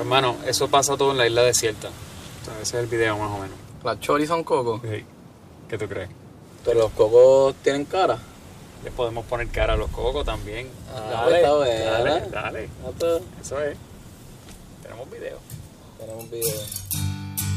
hermano, eso pasa todo en la isla desierta. O sea, ese es el video más o menos. ¿Las choris son cocos? Sí. ¿Qué tú crees? Pero los cocos tienen cara. Les podemos poner cara a los cocos también. Dale, está buena. Dale. Ah, pues, Eso es. Tenemos video. tenemos video.